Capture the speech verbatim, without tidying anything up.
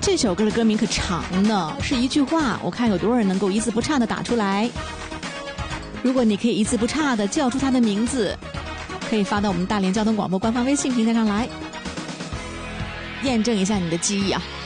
这首歌的歌名可长呢，是一句话，我看有多少人能够一字不差的打出来。如果你可以一字不差的叫出它的名字，可以发到我们大连交通广播官方微信平台上来，验证一下你的记忆啊。